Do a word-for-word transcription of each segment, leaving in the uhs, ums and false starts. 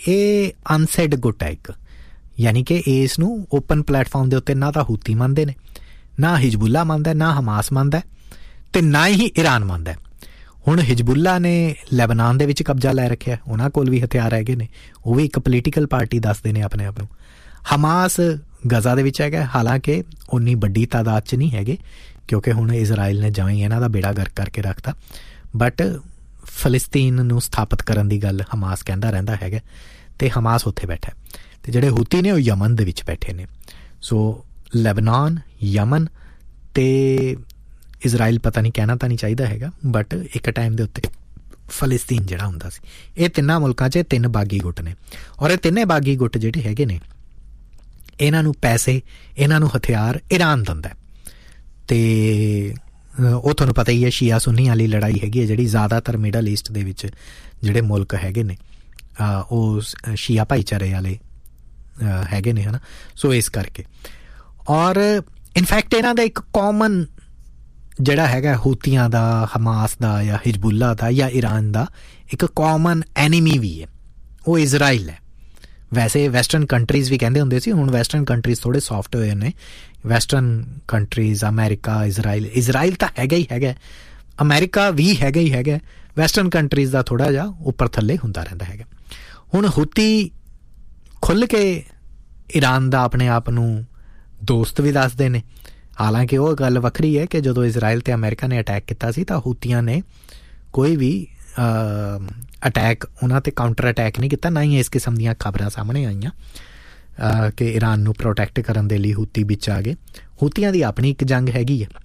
ਇਹ ਅਨਸੈਡ ਗੁੱਟ ਹੈ ਇੱਕ, ਯਾਨੀ ਕਿ ਇਸ ਨੂੰ ਓਪਨ ਪਲੇਟਫਾਰਮ ਦੇ ਉੱਤੇ ਨਾ ਤਾਂ ਹੂਤੀ ਮੰਨਦੇ ਨੇ, ਨਾ ਹਿਜਬੁੱਲਾ ਮੰਨਦਾ, ਨਾ ਹਮਾਸ ਮੰਨਦਾ, ਅਤੇ ਨਾ ਹੀ ਈਰਾਨ ਮੰਨਦਾ। ਹੁਣ ਹਿਜਬੁੱਲਾ ਨੇ ਲੈਬਨਾਨ ਦੇ ਵਿੱਚ ਕਬਜ਼ਾ ਲੈ ਰੱਖਿਆ, ਉਹਨਾਂ ਕੋਲ ਵੀ ਹਥਿਆਰ ਹੈਗੇ ਨੇ, ਉਹ ਵੀ ਇੱਕ ਪੋਲੀਟੀਕਲ ਪਾਰਟੀ ਦੱਸਦੇ ਨੇ ਆਪਣੇ ਆਪ ਨੂੰ। ਹਮਾਸ ਗਜ਼ਾ ਦੇ ਵਿੱਚ ਹੈਗਾ, ਹਾਲਾਂਕਿ ਉਨੀ ਵੱਡੀ ਤਾਦਾਦ 'ਚ ਨਹੀਂ ਹੈਗੇ, ਕਿਉਂਕਿ ਹੁਣ ਇਜ਼ਰਾਈਲ ਨੇ ਜਿਵੇਂ ਇਹਨਾਂ ਦਾ ਬੇੜਾ ਗਰਕ ਕਰਕੇ ਰੱਖਤਾ। ਬਟ ਫਲਸਤੀਨ ਨੂੰ ਸਥਾਪਿਤ ਕਰਨ ਦੀ ਗੱਲ ਹਮਾਸ ਕਹਿੰਦਾ ਰਹਿੰਦਾ ਹੈਗਾ, ਅਤੇ ਹਮਾਸ ਉੱਥੇ ਬੈਠਾ, ਅਤੇ ਜਿਹੜੇ ਹੂਤੀ ਨੇ ਉਹ ਯਮਨ ਦੇ ਵਿੱਚ ਬੈਠੇ ਨੇ। ਸੋ ਲੈਬਨਾਨ, ਯਮਨ ਅਤੇ ਇਜ਼ਰਾਈਲ ਪਤਾ ਨਹੀਂ ਕਹਿਣਾ ਤਾਂ ਨਹੀਂ ਚਾਹੀਦਾ ਹੈਗਾ, ਬਟ ਇੱਕ ਟਾਈਮ ਦੇ ਉੱਤੇ ਫਲਸਤੀਨ ਜਿਹੜਾ ਹੁੰਦਾ ਸੀ, ਇਹ ਤਿੰਨਾਂ ਮੁਲਕਾਂ 'ਚ ਤਿੰਨ ਬਾਗੀ ਗੁੱਟ ਨੇ। ਔਰ ਇਹ ਤਿੰਨੇ ਬਾਗੀ ਗੁੱਟ ਜਿਹੜੇ ਹੈਗੇ ਨੇ, ਇਹਨਾਂ ਨੂੰ ਪੈਸੇ, ਇਹਨਾਂ ਨੂੰ ਹਥਿਆਰ ਈਰਾਨ ਦਿੰਦਾ। ਅਤੇ ਉਹ ਤੁਹਾਨੂੰ ਪਤਾ ਹੀ ਹੈ, ਸ਼ੀਆ ਸੁੰਨੀ ਵਾਲੀ ਲੜਾਈ ਹੈਗੀ ਹੈ, ਜਿਹੜੀ ਜ਼ਿਆਦਾਤਰ ਮਿਡਲ ਈਸਟ ਦੇ ਵਿੱਚ ਜਿਹੜੇ ਮੁਲਕ ਹੈਗੇ ਨੇ ਉਹ ਸ਼ੀਆ ਭਾਈਚਾਰੇ ਵਾਲੇ ਹੈਗੇ ਨੇ, ਹੈ ਨਾ। ਸੋ ਇਸ ਕਰਕੇ, ਔਰ ਇਨਫੈਕਟ ਇਹਨਾਂ ਦਾ ਇੱਕ ਕਾਮਨ ਜਿਹੜਾ ਹੈਗਾ ਹੂਤੀਆਂ ਦਾ, ਹਮਾਸ ਦਾ ਜਾਂ ਹਿਜਬੁੱਲਾ ਦਾ ਜਾਂ ਈਰਾਨ ਦਾ ਇੱਕ ਕਾਮਨ ਐਨੀਮੀ ਵੀ ਹੈ, ਉਹ ਇਜ਼ਰਾਈਲ ਹੈ। ਵੈਸੇ ਵੈਸਟਰਨ ਕੰਟਰੀਜ਼ ਵੀ ਕਹਿੰਦੇ ਹੁੰਦੇ ਸੀ, ਹੁਣ ਵੈਸਟਰਨ ਕੰਟਰੀਜ਼ ਥੋੜ੍ਹੇ ਸੌਫਟ ਹੋਏ ਨੇ। Western countries, America, Israel, Israel ਤਾਂ ਹੈਗਾ ਹੀ ਹੈਗਾ, ਅਮੈਰੀਕਾ ਵੀ ਹੈਗਾ ਹੀ ਹੈਗਾ, ਵੈਸਟਰਨ ਕੰਟਰੀਜ਼ ਦਾ ਥੋੜ੍ਹਾ ਜਿਹਾ ਉੱਪਰ ਥੱਲੇ ਹੁੰਦਾ ਰਹਿੰਦਾ ਹੈਗਾ। ਹੁਣ ਹੂਤੀ ਖੁੱਲ੍ਹ ਕੇ ਈਰਾਨ ਦਾ ਆਪਣੇ ਆਪ ਨੂੰ ਦੋਸਤ ਵੀ ਦੱਸਦੇ ਨੇ, ਹਾਲਾਂਕਿ ਉਹ ਗੱਲ ਵੱਖਰੀ ਹੈ ਕਿ ਜਦੋਂ ਇਜ਼ਰਾਈਲ ਅਤੇ ਅਮਰੀਕਾ ਨੇ ਅਟੈਕ ਕੀਤਾ ਸੀ ਤਾਂ ਹੂਤੀਆਂ ਨੇ ਕੋਈ ਵੀ ਅਟੈਕ ਉਹਨਾਂ 'ਤੇ ਕਾਊਂਟਰ ਅਟੈਕ ਨਹੀਂ ਕੀਤਾ, ਨਾ ਹੀ ਇਸ ਕਿਸਮ ਦੀਆਂ ਖਬਰਾਂ ਸਾਹਮਣੇ ਆਈਆਂ ਕਿ ਈਰਾਨ ਨੂੰ ਪ੍ਰੋਟੈਕਟ ਕਰਨ ਦੇ ਲਈ ਹੂਤੀ ਵਿੱਚ ਆ ਗਏ। ਹੂਤੀਆਂ ਦੀ ਆਪਣੀ ਇੱਕ ਜੰਗ ਹੈਗੀ ਹੈ,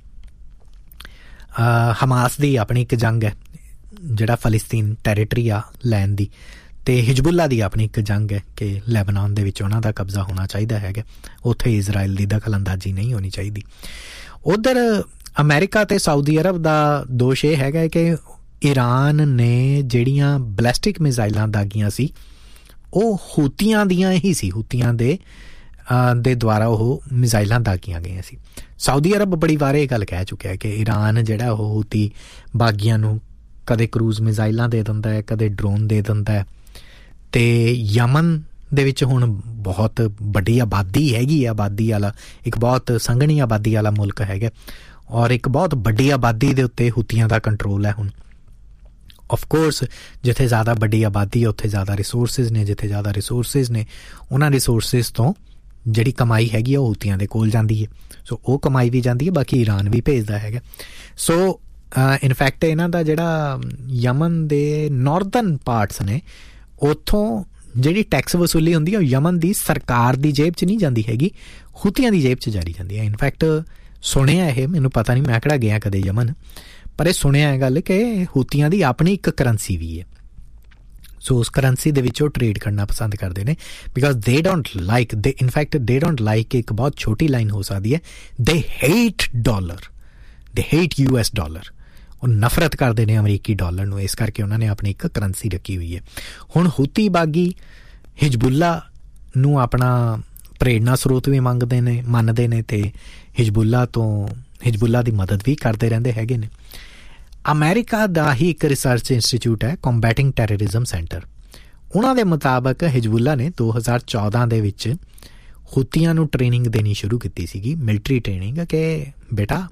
ਹਮਾਸ ਦੀ ਆਪਣੀ ਇੱਕ ਜੰਗ ਹੈ ਜਿਹੜਾ ਫਲਸਤੀਨ ਟੈਰੀਟਰੀ ਆ ਲੈਣ ਦੀ, ਅਤੇ ਹਿਜਬੁੱਲਾ ਦੀ ਆਪਣੀ ਇੱਕ ਜੰਗ ਹੈ ਕਿ ਲੈਬਨਾਨ ਦੇ ਵਿੱਚ ਉਹਨਾਂ ਦਾ ਕਬਜ਼ਾ ਹੋਣਾ ਚਾਹੀਦਾ ਹੈਗਾ, ਉੱਥੇ ਇਜ਼ਰਾਈਲ ਦੀ ਦਖਲ ਅੰਦਾਜ਼ੀ ਨਹੀਂ ਹੋਣੀ ਚਾਹੀਦੀ। ਉੱਧਰ ਅਮੈਰੀਕਾ ਅਤੇ ਸਾਊਦੀ ਅਰਬ ਦਾ ਦੋਸ਼ ਇਹ ਹੈਗਾ ਕਿ ਈਰਾਨ ਨੇ ਜਿਹੜੀਆਂ ਬਲੈਸਟਿਕ ਮਿਜ਼ਾਈਲਾਂ ਦਾਗੀਆਂ ਸੀ ਉਹ ਹੂਤੀਆਂ ਦੀਆਂ ਹੀ ਸੀ, ਹੂਤੀਆਂ ਦੇ ਦੇ ਦੁਆਰਾ ਉਹ ਮਿਜ਼ਾਈਲਾਂ ਦਾਗੀਆਂ ਗਈਆਂ ਸੀ। ਸਾਊਦੀ ਅਰਬ ਬੜੀ ਵਾਰ ਇਹ ਗੱਲ ਕਹਿ ਚੁੱਕਿਆ ਕਿ ਈਰਾਨ ਜਿਹੜਾ ਉਹ ਹੂਤੀ ਬਾਗੀਆਂ ਨੂੰ ਕਦੇ ਕਰੂਜ਼ ਮਿਜ਼ਾਈਲਾਂ ਦੇ ਦਿੰਦਾ ਹੈ, ਕਦੇ ਡਰੋਨ ਦੇ ਦਿੰਦਾ ਹੈ। ਅਤੇ ਯਮਨ ਦੇ ਵਿੱਚ ਹੁਣ ਬਹੁਤ ਵੱਡੀ ਆਬਾਦੀ ਹੈਗੀ, ਆਬਾਦੀ ਵਾਲਾ ਇੱਕ ਬਹੁਤ ਸੰਘਣੀ ਆਬਾਦੀ ਵਾਲਾ ਮੁਲਕ ਹੈਗਾ, ਔਰ ਇੱਕ ਬਹੁਤ ਵੱਡੀ ਆਬਾਦੀ ਦੇ ਉੱਤੇ ਹੂਤੀਆਂ ਦਾ ਕੰਟਰੋਲ ਹੈ ਹੁਣ। ਆਫ ਕੋਰਸ ਜਿੱਥੇ ਜ਼ਿਆਦਾ ਵੱਡੀ ਆਬਾਦੀ ਹੈ ਉੱਥੇ ਜ਼ਿਆਦਾ ਰਿਸੋਰਸਿਸ ਨੇ, ਜਿੱਥੇ ਜ਼ਿਆਦਾ ਰਿਸੋਰਸਿਸ ਨੇ ਉਹਨਾਂ ਰਿਸੋਰਸਿਸ ਤੋਂ ਜਿਹੜੀ ਕਮਾਈ ਹੈਗੀ ਆ ਉਹ ਹੂਤੀਆਂ ਦੇ ਕੋਲ ਜਾਂਦੀ ਹੈ। ਸੋ ਉਹ ਕਮਾਈ ਵੀ ਜਾਂਦੀ ਹੈ, ਬਾਕੀ ਈਰਾਨ ਵੀ ਭੇਜਦਾ ਹੈਗਾ। ਸੋ ਇਨਫੈਕਟ ਇਹਨਾਂ ਦਾ ਜਿਹੜਾ ਯਮਨ ਦੇ ਨੌਰਦਰਨ ਪਾਰਟਸ ਨੇ, ਉੱਥੋਂ ਜਿਹੜੀ ਟੈਕਸ ਵਸੂਲੀ ਹੁੰਦੀ ਹੈ ਉਹ ਯਮਨ ਦੀ ਸਰਕਾਰ ਦੀ ਜੇਬ 'ਚ ਨਹੀਂ ਜਾਂਦੀ ਹੈਗੀ, ਹੂਤੀਆਂ ਦੀ ਜੇਬ 'ਚ ਜਾਰੀ ਜਾਂਦੀ ਹੈ। ਇਨਫੈਕਟ ਸੁਣਿਆ ਇਹ, ਮੈਨੂੰ ਪਤਾ ਨਹੀਂ, ਮੈਂ ਕਿਹੜਾ ਗਿਆ ਕਦੇ ਯਮਨ, ਪਰ ਇਹ ਸੁਣਿਆ ਇਹ ਗੱਲ ਕਿ ਹੂਤੀਆਂ ਦੀ ਆਪਣੀ ਇੱਕ ਕਰੰਸੀ ਵੀ ਹੈ। ਸੋ ਉਸ ਕਰੰਸੀ ਦੇ ਵਿੱਚ ਉਹ ਟਰੇਡ ਕਰਨਾ ਪਸੰਦ ਕਰਦੇ ਨੇ, ਬਿਕਾਜ਼ ਦੇ ਡੋਂਟ ਲਾਈਕ ਦੇ ਇਨਫੈਕਟ ਦੇ ਡੋਂਟ ਲਾਈਕ ਇੱਕ ਬਹੁਤ ਛੋਟੀ ਲਾਈਨ ਹੋ ਸਕਦੀ ਹੈ, ਦੇ ਹੇਟ ਡਾਲਰ, ਦੇ ਹੇਟ ਯੂ ਐਸ ਡਾਲਰ। ਉਹ ਨਫ਼ਰਤ ਕਰਦੇ ਨੇ ਅਮਰੀਕੀ ਡਾਲਰ ਨੂੰ, ਇਸ ਕਰਕੇ ਉਹਨਾਂ ਨੇ ਆਪਣੀ ਇੱਕ ਕਰੰਸੀ ਰੱਖੀ ਹੋਈ ਹੈ। ਹੁਣ ਹੂਤੀ ਬਾਗੀ ਹਿਜਬੁੱਲਾ ਨੂੰ ਆਪਣਾ ਪ੍ਰੇਰਨਾ ਸਰੋਤ ਵੀ ਮੰਗਦੇ ਨੇ, ਮੰਨਦੇ ਨੇ, ਅਤੇ ਹਿਜਬੁੱਲਾ ਤੋਂ ਹਿਜਬੁੱਲਾ ਦੀ ਮਦਦ ਵੀ ਕਰਦੇ ਰਹਿੰਦੇ ਹੈਗੇ ਨੇ। ਅਮੈਰੀਕਾ ਦਾ ਹੀ ਇੱਕ ਰਿਸਰਚ ਇੰਸਟੀਚਿਊਟ ਹੈ, ਕੰਬੈਟਿੰਗ ਟੈਰਰਿਜ਼ਮ ਸੈਂਟਰ, ਉਹਨਾਂ ਦੇ ਮੁਤਾਬਕ ਹਿਜਬੁੱਲਾ ਨੇ ਦੋ ਹਜ਼ਾਰ ਚੌਦਾਂ ਦੇ ਵਿੱਚ ਹੂਤੀਆਂ ਨੂੰ ਟ੍ਰੇਨਿੰਗ ਦੇਣੀ ਸ਼ੁਰੂ ਕੀਤੀ ਸੀਗੀ, ਮਿਲਟਰੀ ਟ੍ਰੇਨਿੰਗ, ਕਿ ਬੇਟਾ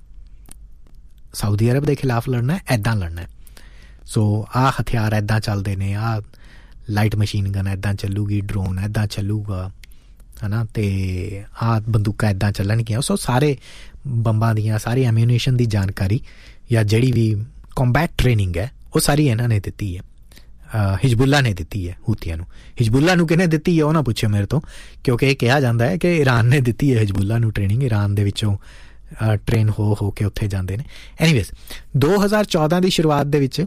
ਸਾਊਦੀ ਅਰਬ ਦੇ ਖਿਲਾਫ ਲੜਨਾ, ਇੱਦਾਂ ਲੜਨਾ। ਸੋ ਆਹ ਹਥਿਆਰ ਇੱਦਾਂ ਚੱਲਦੇ ਨੇ, ਆਹ ਲਾਈਟ ਮਸ਼ੀਨ ਗਨ ਇੱਦਾਂ ਚੱਲੂਗੀ, ਡਰੋਨ ਇੱਦਾਂ ਚੱਲੂਗਾ, ਹੈ ਨਾ, ਅਤੇ ਆਹ ਬੰਦੂਕਾਂ ਇੱਦਾਂ ਚੱਲਣਗੀਆਂ। ਸੋ ਸਾਰੇ ਬੰਬਾਂ ਦੀਆਂ, ਸਾਰੀ ਐਮਿਊਨੇਸ਼ਨ ਦੀ ਜਾਣਕਾਰੀ ਜਾਂ ਜਿਹੜੀ ਵੀ ਕੰਬੈਟ ਟ੍ਰੇਨਿੰਗ ਹੈ ਉਹ ਸਾਰੀ ਇਹਨਾਂ ਨੇ ਦਿੱਤੀ ਹੈ, ਹਿਜਬੁੱਲਾ ਨੇ ਦਿੱਤੀ ਹੈ ਹੂਤੀਆਂ ਨੂੰ। ਹਿਜਬੁੱਲਾ ਨੂੰ ਕਿਹਨੇ ਦਿੱਤੀ ਹੈ ਉਹ ਨਾ ਪੁੱਛਿਓ ਮੇਰੇ ਤੋਂ, ਕਿਉਂਕਿ ਇਹ ਕਿਹਾ ਜਾਂਦਾ ਹੈ ਕਿ ਈਰਾਨ ਨੇ ਦਿੱਤੀ ਹੈ ਹਿਜਬੁੱਲਾ ਨੂੰ ਟ੍ਰੇਨਿੰਗ, ਈਰਾਨ ਦੇ ਵਿੱਚੋਂ ਟ੍ਰੇਨ ਹੋ ਹੋ ਕੇ ਉੱਥੇ ਜਾਂਦੇ ਨੇ। ਐਨੀਵੇਜ਼ ਦੋ ਹਜ਼ਾਰ ਚੌਦਾਂ ਦੀ ਸ਼ੁਰੂਆਤ ਦੇ ਵਿੱਚ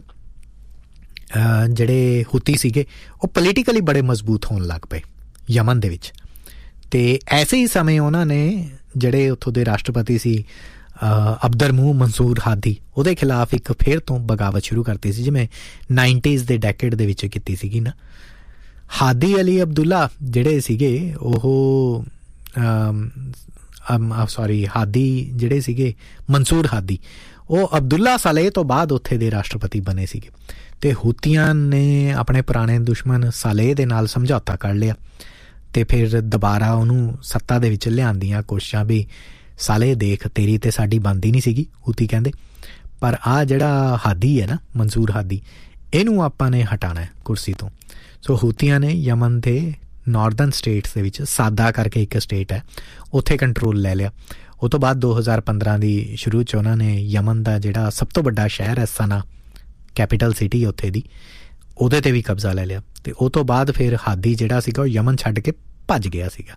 ਜਿਹੜੇ ਹੂਤੀ ਸੀਗੇ ਉਹ ਪੋਲੀਟੀਕਲੀ ਬੜੇ ਮਜ਼ਬੂਤ ਹੋਣ ਲੱਗ ਪਏ ਯਮਨ ਦੇ ਵਿੱਚ, ਅਤੇ ਐਸੇ ਹੀ ਸਮੇਂ ਉਹਨਾਂ ਨੇ ਜਿਹੜੇ ਉੱਥੋਂ ਦੇ ਰਾਸ਼ਟਰਪਤੀ ਸੀ ਅਬਦਰਮੂਹ ਮਨਸੂਰ ਹਾਦੀ, ਉਹਦੇ ਖਿਲਾਫ ਇੱਕ ਫਿਰ ਤੋਂ ਬਗਾਵਤ ਸ਼ੁਰੂ ਕਰਤੀ ਸੀ, ਜਿਵੇਂ ਨਾਈਨਟੀਜ਼ ਦੇ ਡੈਕੇਡ ਦੇ ਵਿੱਚ ਕੀਤੀ ਸੀਗੀ ਨਾ। ਹਾਦੀ ਅਲੀ ਅਬਦੁੱਲਾ ਜਿਹੜੇ ਸੀਗੇ ਉਹ ਸੋਰੀ ਹਾਦੀ ਜਿਹੜੇ ਸੀਗੇ ਮਨਸੂਰ ਹਾਦੀ, ਉਹ ਅਬਦੁੱਲਾ ਸਲੇਹ ਤੋਂ ਬਾਅਦ ਉੱਥੇ ਦੇ ਰਾਸ਼ਟਰਪਤੀ ਬਣੇ ਸੀਗੇ, ਤੇ ਹੂਤੀਆਂ ਨੇ ਆਪਣੇ ਪੁਰਾਣੇ ਦੁਸ਼ਮਣ ਸਾਲੇਹ ਦੇ ਨਾਲ ਸਮਝੌਤਾ ਕਰ ਲਿਆ ਤੇ ਫਿਰ ਦੁਬਾਰਾ ਉਹਨੂੰ ਸੱਤਾ ਦੇ ਵਿੱਚ ਲਿਆਉਣ ਦੀਆਂ ਕੋਸ਼ਿਸ਼ਾਂ ਵੀ ਸਾਲੇਹ ਦੇਖ ਤੇਰੀ ਤੇ ਸਾਡੀ ਬਣਦੀ ਨਹੀਂ ਸੀਗੀ, ਹੂਤੀ ਕਹਿੰਦੇ, ਪਰ ਆਹ ਜਿਹੜਾ ਹਾਦੀ ਹੈ ਨਾ ਮਨਸੂਰ ਹਾਦੀ, ਇਹਨੂੰ ਆਪਾਂ ਨੇ ਹਟਾਉਣਾ ਕੁਰਸੀ ਤੋਂ। ਸੋ ਹੂਤੀਆਂ ਨੇ ਯਮਨ ਦੇ ਨਾਰਦਰਨ ਸਟੇਟਸ ਦੇ ਵਿੱਚ ਸਾਦਾ ਕਰਕੇ ਇੱਕ ਸਟੇਟ ਹੈ ਉੱਥੇ ਕੰਟਰੋਲ ਲੈ ਲਿਆ। ਉਹ ਤੋਂ ਬਾਅਦ ਦੋ ਹਜ਼ਾਰ ਪੰਦਰਾਂ ਦੀ ਸ਼ੁਰੂ 'ਚ ਉਹਨਾਂ ਨੇ ਯਮਨ ਦਾ ਜਿਹੜਾ ਸਭ ਤੋਂ ਵੱਡਾ ਸ਼ਹਿਰ ਹੈ ਸਨਾ, ਕੈਪੀਟਲ ਸਿਟੀ ਉੱਥੇ ਦੀ, ਉਹਦੇ 'ਤੇ ਵੀ ਕਬਜ਼ਾ ਲੈ ਲਿਆ। ਅਤੇ ਉਹ ਤੋਂ ਬਾਅਦ ਫਿਰ ਹਾਦੀ ਜਿਹੜਾ ਸੀਗਾ ਉਹ ਯਮਨ ਛੱਡ ਕੇ ਭੱਜ ਗਿਆ ਸੀਗਾ।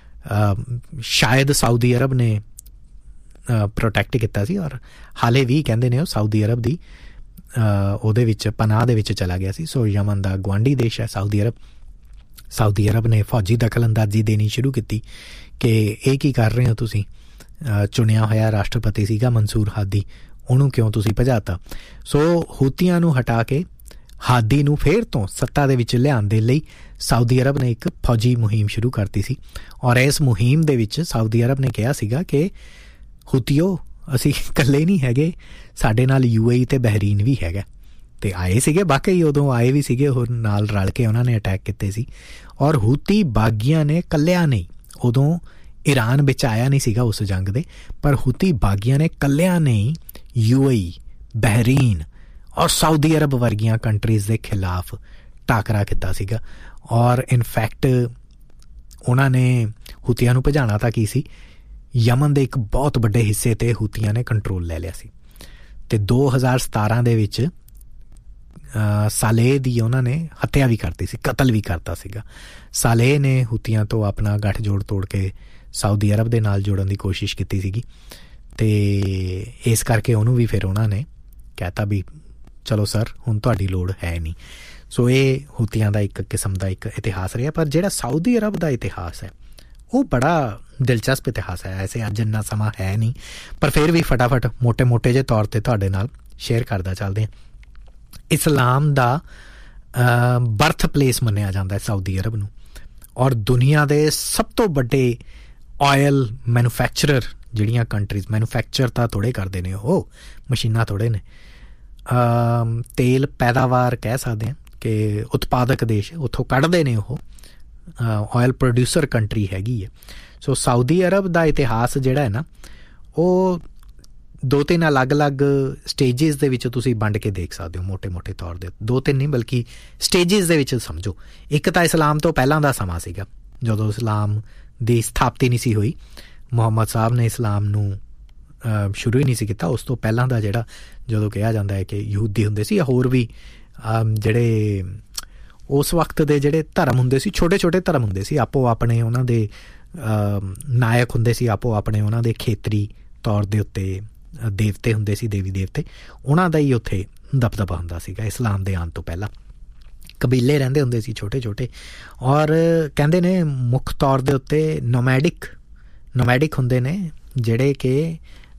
ਸ਼ਾਇਦ ਸਾਊਦੀ ਅਰਬ ਨੇ ਪ੍ਰੋਟੈਕਟ ਕੀਤਾ ਸੀ ਔਰ ਹਾਲੇ ਵੀ ਕਹਿੰਦੇ ਨੇ ਉਹ ਸਾਊਦੀ ਅਰਬ ਦੀ ਉਹਦੇ ਵਿੱਚ ਪਨਾਹ ਦੇ ਵਿੱਚ ਚਲਾ ਗਿਆ ਸੀ। ਸੋ ਯਮਨ ਦਾ ਗੁਆਂਢੀ ਦੇਸ਼ ਹੈ ਸਾਊਦੀ ਅਰਬ। ਸਾਊਦੀ ਅਰਬ ਨੇ ਫੌਜੀ ਦਖਲ ਅੰਦਾਜ਼ੀ ਦੇਣੀ ਸ਼ੁਰੂ ਕੀਤੀ ਕਿ ਇਹ ਕੀ ਕਰ ਰਹੇ ਹੋ ਤੁਸੀਂ, ਚੁਣਿਆ ਹੋਇਆ ਰਾਸ਼ਟਰਪਤੀ ਸੀਗਾ ਮਨਸੂਰ ਹਾਦੀ, ਉਹਨੂੰ ਕਿਉਂ ਤੁਸੀਂ ਭਜਾਤਾ। ਸੋ ਹੂਤੀਆਂ ਨੂੰ ਹਟਾ ਕੇ ਹਾਦੀ ਨੂੰ ਫਿਰ ਤੋਂ ਸੱਤਾ ਦੇ ਵਿੱਚ ਲਿਆਉਣ ਦੇ ਲਈ ਸਾਊਦੀ ਅਰਬ ਨੇ ਇੱਕ ਫੌਜੀ ਮੁਹਿੰਮ ਸ਼ੁਰੂ ਕਰਤੀ ਸੀ ਔਰ ਇਸ ਮੁਹਿੰਮ ਦੇ ਵਿੱਚ ਸਾਊਦੀ ਅਰਬ ਨੇ ਕਿਹਾ ਸੀਗਾ ਕਿ ਹੂਤੀਓ ਅਸੀਂ ਇਕੱਲੇ ਨਹੀਂ ਹੈਗੇ, ਸਾਡੇ ਨਾਲ ਯੂ ਏ ਈ ਅਤੇ ਬਹਿਰੀਨ ਵੀ ਹੈਗਾ। ਅਤੇ ਆਏ ਸੀਗੇ, ਵਾਕਈ ਉਦੋਂ ਆਏ ਵੀ ਸੀਗੇ, ਉਹ ਨਾਲ ਰਲ ਕੇ ਉਹਨਾਂ ਨੇ ਅਟੈਕ ਕੀਤੇ ਸੀ। ਔਰ ਹੂਤੀ ਬਾਗੀਆਂ ਨੇ ਇਕੱਲਿਆਂ ਨਹੀਂ, ਉਦੋਂ ਈਰਾਨ ਵਿੱਚ ਆਇਆ ਨਹੀਂ ਸੀਗਾ ਉਸ ਜੰਗ ਦੇ, ਪਰ ਹੂਤੀ ਬਾਗੀਆਂ ਨੇ ਇਕੱਲਿਆਂ ਨਹੀਂ ਯੂ ਏ ਈ, ਬਹਿਰੀਨ ਔਰ ਸਾਊਦੀ ਅਰਬ ਵਰਗੀਆਂ ਕੰਟਰੀਜ਼ ਦੇ ਖਿਲਾਫ ਟਾਕਰਾ ਕੀਤਾ ਸੀਗਾ। ਔਰ ਇਨਫੈਕਟ ਉਹਨਾਂ ਨੇ ਹੂਤੀਆਂ ਨੂੰ ਭਜਾਉਣਾ ਤਾਂ ਕੀ ਸੀ, ਯਮਨ ਦੇ ਇੱਕ ਬਹੁਤ ਵੱਡੇ ਹਿੱਸੇ 'ਤੇ ਹੂਤੀਆਂ ਨੇ ਕੰਟਰੋਲ ਲੈ ਲਿਆ ਸੀ। ਅਤੇ ਦੋ ਹਜ਼ਾਰ ਸਤਾਰਾਂ ਦੇ ਵਿੱਚ ਸਾਲੇਹ ਦੀ ਉਹਨਾਂ ਨੇ ਹੱਤਿਆ ਵੀ ਕਰਤੀ ਸੀ, ਕਤਲ ਵੀ ਕਰਤਾ ਸੀਗਾ। ਸਾਲੇਹ ਨੇ ਹੂਤੀਆਂ ਤੋਂ ਆਪਣਾ ਗੱਠਜੋੜ ਤੋੜ ਕੇ ਸਾਊਦੀ ਅਰਬ ਦੇ ਨਾਲ ਜੋੜਨ ਦੀ ਕੋਸ਼ਿਸ਼ ਕੀਤੀ ਸੀਗੀ ਅਤੇ ਇਸ ਕਰਕੇ ਉਹਨੂੰ ਵੀ ਫਿਰ ਉਹਨਾਂ ਨੇ ਕਹਿਤਾ ਵੀ ਚਲੋ ਸਰ ਹੁਣ ਤੁਹਾਡੀ ਲੋੜ ਹੈ ਨਹੀਂ। ਸੋ ਇਹ ਹੂਤੀਆਂ ਦਾ ਇੱਕ ਕਿਸਮ ਦਾ ਇੱਕ ਇਤਿਹਾਸ ਰਿਹਾ। ਪਰ ਜਿਹੜਾ ਸਾਊਦੀ ਅਰਬ ਦਾ ਇਤਿਹਾਸ ਹੈ ਉਹ ਬੜਾ ਦਿਲਚਸਪ ਇਤਿਹਾਸ ਹੈ। ਐਸੇ ਅੱਜ ਇੰਨਾ ਸਮਾਂ ਹੈ ਨਹੀਂ, ਪਰ ਫਿਰ ਵੀ ਫਟਾਫਟ ਮੋਟੇ ਮੋਟੇ ਜਿਹੇ ਤੌਰ 'ਤੇ ਤੁਹਾਡੇ ਨਾਲ ਸ਼ੇਅਰ ਕਰਦਾ ਚੱਲਦੇ ਹਾਂ। ਇਸਲਾਮ ਦਾ ਬਰਥ ਪਲੇਸ ਮੰਨਿਆ ਜਾਂਦਾ ਹੈ ਸਾਊਦੀ ਅਰਬ ਨੂੰ, ਔਰ ਦੁਨੀਆ ਦੇ ਸਭ ਤੋਂ ਵੱਡੇ ਆਇਲ ਮੈਨੂਫੈਕਚਰਰ ਜਿਹੜੀਆਂ ਕੰਟਰੀਜ਼, ਮੈਨੂਫੈਕਚਰ ਤਾਂ ਥੋੜ੍ਹੇ ਕਰਦੇ ਨੇ, ਉਹ ਮਸ਼ੀਨਾਂ ਥੋੜ੍ਹੇ ਨੇ, ਤੇਲ ਪੈਦਾਵਾਰ ਕਹਿ ਸਕਦੇ ਹਾਂ ਕਿ ਉਤਪਾਦਕ ਦੇਸ਼, ਉੱਥੋਂ ਕੱਢਦੇ ਨੇ ਉਹ, ਆਇਲ ਪ੍ਰੋਡਿਊਸਰ ਕੰਟਰੀ ਹੈਗੀ ਹੈ। ਸੋ ਸਾਊਦੀ ਅਰਬ ਦਾ ਇਤਿਹਾਸ ਜਿਹੜਾ ਹੈ ਨਾ ਉਹ ਦੋ ਤਿੰਨ ਅਲੱਗ-ਅਲੱਗ ਸਟੇਜਿਸ ਦੇ ਵਿੱਚ ਤੁਸੀਂ ਵੰਡ ਕੇ ਦੇਖ ਸਕਦੇ ਹੋ, ਮੋਟੇ ਮੋਟੇ ਤੌਰ 'ਤੇ ਦੋ ਤਿੰਨ ਨਹੀਂ ਬਲਕਿ ਸਟੇਜਿਸ ਦੇ ਵਿੱਚ ਸਮਝੋ। ਇੱਕ ਤਾਂ ਇਸਲਾਮ ਤੋਂ ਪਹਿਲਾਂ ਦਾ ਸਮਾਂ ਸੀਗਾ, ਜਦੋਂ ਇਸਲਾਮ ਦੀ ਸਥਾਪਤੀ ਨਹੀਂ ਸੀ ਹੋਈ, ਮੁਹੰਮਦ ਸਾਹਿਬ ਨੇ ਇਸਲਾਮ ਨੂੰ ਸ਼ੁਰੂ ਹੀ ਨਹੀਂ ਸੀ ਕੀਤਾ। ਉਸ ਤੋਂ ਪਹਿਲਾਂ ਦਾ ਜਿਹੜਾ, ਜਦੋਂ ਕਿਹਾ ਜਾਂਦਾ ਹੈ ਕਿ ਯਹੂਦੀ ਹੁੰਦੇ ਸੀ ਜਾਂ ਹੋਰ ਵੀ ਜਿਹੜੇ ਉਸ ਵਕਤ ਦੇ ਜਿਹੜੇ ਧਰਮ ਹੁੰਦੇ ਸੀ, ਛੋਟੇ ਛੋਟੇ ਧਰਮ ਹੁੰਦੇ ਸੀ, ਆਪੋ ਆਪਣੇ ਉਹਨਾਂ ਦੇ ਨਾਇਕ ਹੁੰਦੇ ਸੀ, ਆਪੋ ਆਪਣੇ ਉਹਨਾਂ ਦੇ ਖੇਤਰੀ ਤੌਰ ਦੇ ਉੱਤੇ ਦੇਵਤੇ ਹੁੰਦੇ ਸੀ, ਦੇਵੀ ਦੇਵਤੇ, ਉਹਨਾਂ ਦਾ ਹੀ ਉੱਥੇ ਦਬਦਬਾ ਹੁੰਦਾ ਸੀਗਾ। ਇਸਲਾਮ ਦੇ ਆਉਣ ਤੋਂ ਪਹਿਲਾਂ ਕਬੀਲੇ ਰਹਿੰਦੇ ਹੁੰਦੇ ਸੀ ਛੋਟੇ ਛੋਟੇ, ਔਰ ਕਹਿੰਦੇ ਨੇ ਮੁੱਖ ਤੌਰ ਦੇ ਉੱਤੇ ਨੋਮੈਡਿਕ ਨੋਮੈਡਿਕ ਹੁੰਦੇ ਨੇ, ਜਿਹੜੇ ਕਿ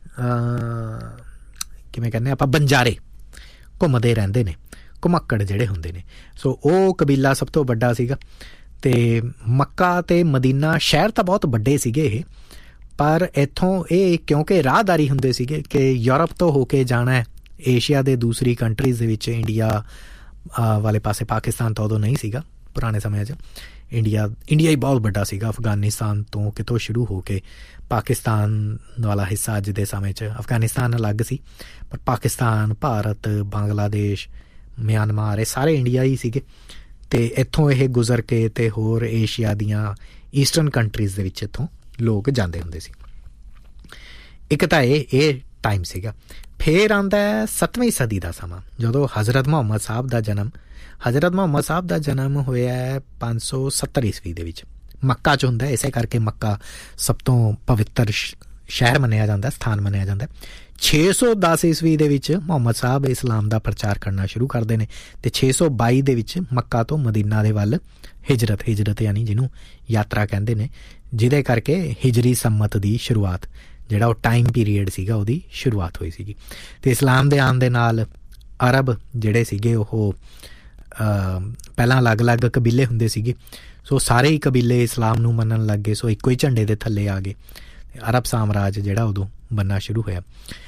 ਕਿਵੇਂ ਕਹਿੰਦੇ ਆਪਾਂ ਬੰਜਾਰੇ ਘੁੰਮਦੇ ਰਹਿੰਦੇ ਨੇ, ਘੁਮੱਕੜ ਜਿਹੜੇ ਹੁੰਦੇ ਨੇ। ਸੋ ਉਹ ਕਬੀਲਾ ਸਭ ਤੋਂ ਵੱਡਾ ਸੀਗਾ। ਅਤੇ ਮੱਕਾ ਅਤੇ ਮਦੀਨਾ ਸ਼ਹਿਰ ਤਾਂ ਬਹੁਤ ਵੱਡੇ ਸੀਗੇ ਇਹ, ਪਰ ਇੱਥੋਂ ਇਹ ਕਿਉਂਕਿ ਰਾਹਦਾਰੀ ਹੁੰਦੇ ਸੀਗੇ ਕਿ ਯੂਰਪ ਤੋਂ ਹੋ ਕੇ ਜਾਣਾ ਹੈ ਏਸ਼ੀਆ ਦੇ ਦੂਸਰੀ ਕੰਟਰੀਜ਼ ਦੇ ਵਿੱਚ, ਇੰਡੀਆ ਵਾਲੇ ਪਾਸੇ, ਪਾਕਿਸਤਾਨ ਤਾਂ ਉਦੋਂ ਨਹੀਂ ਸੀਗਾ ਪੁਰਾਣੇ ਸਮਿਆਂ 'ਚ, ਇੰਡੀਆ ਇੰਡੀਆ ਹੀ ਬਹੁਤ ਵੱਡਾ ਸੀਗਾ। ਅਫਗਾਨਿਸਤਾਨ ਤੋਂ ਕਿਤੋਂ ਸ਼ੁਰੂ ਹੋ ਕੇ ਪਾਕਿਸਤਾਨ ਵਾਲਾ ਹਿੱਸਾ ਅੱਜ ਦੇ ਸਮੇਂ 'ਚ, ਅਫਗਾਨਿਸਤਾਨ ਅਲੱਗ ਸੀ, ਪਰ ਪਾਕਿਸਤਾਨ, ਭਾਰਤ, ਬੰਗਲਾਦੇਸ਼, ਮਿਆਂਮਾਰ, ਇਹ ਸਾਰੇ ਇੰਡੀਆ ਹੀ ਸੀਗੇ। ਅਤੇ ਇੱਥੋਂ ਇਹ ਗੁਜ਼ਰ ਕੇ ਅਤੇ ਹੋਰ ਏਸ਼ੀਆ ਦੀਆਂ ਈਸਟਰਨ ਕੰਟਰੀਜ਼ ਦੇ ਵਿੱਚ ਇੱਥੋਂ ਲੋਕ ਜਾਂਦੇ ਹੁੰਦੇ ਸੀ। ਇੱਕ ਤਾਂ ਇਹ ਇਹ ਟਾਈਮ ਸੀਗਾ। ਫਿਰ ਆਉਂਦਾ ਸੱਤਵੀਂ ਸਦੀ ਦਾ ਸਮਾਂ, ਜਦੋਂ ਹਜ਼ਰਤ ਮੁਹੰਮਦ ਸਾਹਿਬ ਦਾ ਜਨਮ ਹਜ਼ਰਤ ਮੁਹੰਮਦ ਸਾਹਿਬ ਦਾ ਜਨਮ ਹੋਇਆ ਪੰਜ ਸੌ ਸੱਤਰ ਈਸਵੀ ਦੇ ਵਿੱਚ, ਮੱਕਾ 'ਚ ਹੁੰਦਾ। ਇਸੇ ਕਰਕੇ ਮੱਕਾ ਸਭ ਤੋਂ ਪਵਿੱਤਰ ਸ਼ਹਿਰ ਮੰਨਿਆ ਜਾਂਦਾ, ਸਥਾਨ ਮੰਨਿਆ ਜਾਂਦਾ। ਛੇ ਸੌ ਦਸ ਈਸਵੀ ਦੇ ਵਿੱਚ ਮੁਹੰਮਦ ਸਾਹਿਬ ਇਸਲਾਮ ਦਾ ਪ੍ਰਚਾਰ ਕਰਨਾ ਸ਼ੁਰੂ ਕਰਦੇ ਨੇ ਅਤੇ ਛੇ ਸੌ ਬਾਈ ਦੇ ਵਿੱਚ ਮੱਕਾ ਤੋਂ ਮਦੀਨਾ ਦੇ ਵੱਲ ਹਿਜਰਤ ਹਿਜਰਤ ਯਾਨੀ ਜਿਹਨੂੰ ਯਾਤਰਾ ਕਹਿੰਦੇ ਨੇ, ਜਿਹਦੇ ਕਰਕੇ ਹਿਜਰੀ ਸੰਮਤ ਦੀ ਸ਼ੁਰੂਆਤ, ਜਿਹੜਾ ਉਹ ਟਾਈਮ ਪੀਰੀਅਡ ਸੀਗਾ, ਉਹਦੀ ਸ਼ੁਰੂਆਤ ਹੋਈ ਸੀਗੀ। ਅਤੇ ਇਸਲਾਮ ਦੇ ਆਉਣ ਦੇ ਨਾਲ ਅਰਬ ਜਿਹੜੇ ਸੀਗੇ ਉਹ ਪਹਿਲਾਂ ਅਲੱਗ-ਅਲੱਗ ਕਬੀਲੇ ਹੁੰਦੇ ਸੀਗੇ, ਸੋ ਸਾਰੇ ਹੀ ਕਬੀਲੇ ਇਸਲਾਮ ਨੂੰ ਮੰਨਣ ਲੱਗ ਗਏ। ਸੋ ਇੱਕੋ ਹੀ ਝੰਡੇ ਦੇ ਥੱਲੇ ਆ ਗਏ। ਅਰਬ ਸਾਮਰਾਜ ਜਿਹੜਾ ਉਦੋਂ ਬਣਨਾ ਸ਼ੁਰੂ ਹੋਇਆ।